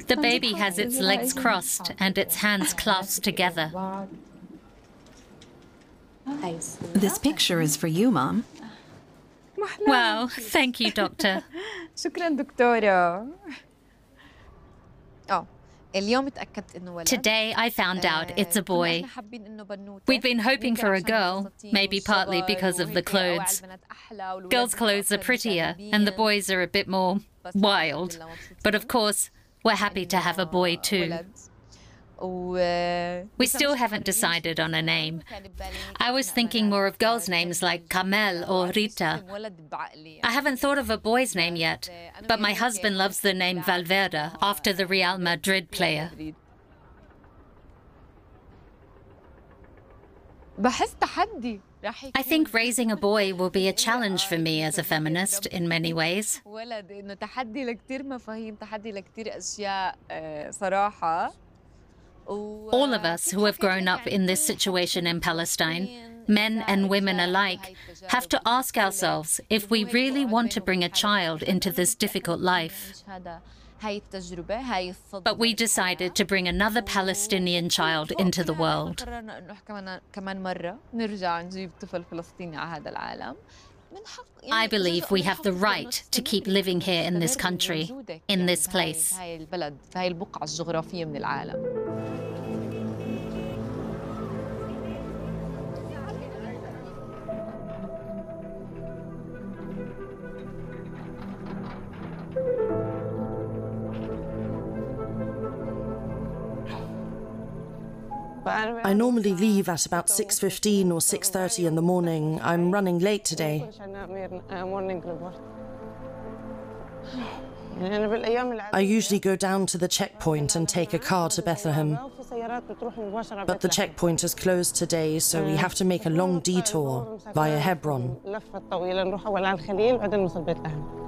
The baby has its legs crossed and its hands clasped together. This picture is for you, Mom. Wow, thank you, Doctor. شكرا دكتورة. Today I found out it's a boy. We'd been hoping for a girl, maybe partly because of the clothes. Girls' clothes are prettier and the boys are a bit more wild. But of course, we're happy to have a boy too. We still haven't decided on a name. I was thinking more of girls' names like Kamel or Rita. I haven't thought of a boy's name yet, but my husband loves the name Valverde after the Real Madrid player. I think raising a boy will be a challenge for me as a feminist in many ways. All of us who have grown up in this situation in Palestine, men and women alike, have to ask ourselves if we really want to bring a child into this difficult life. But we decided to bring another Palestinian child into the world. I believe we have the right to keep living here in this country, in this place. I normally leave at about 6:15 or 6:30 in the morning. I'm running late today. I usually go down to the checkpoint and take a car to Bethlehem. But the checkpoint is closed today, so we have to make a long detour via Hebron.